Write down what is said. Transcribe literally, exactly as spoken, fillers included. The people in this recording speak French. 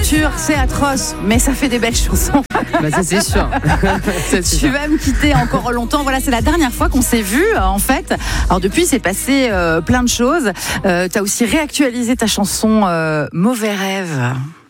rupture, c'est atroce, mais ça fait des belles chansons. Bah ça c'est sûr. Ça, c'est Tu sûr. vas me quitter encore longtemps. Voilà, c'est la dernière fois qu'on s'est vu euh, en fait. Alors depuis, c'est passé euh, plein de choses. Euh, tu as aussi réactualisé ta chanson euh, Mauvais rêve.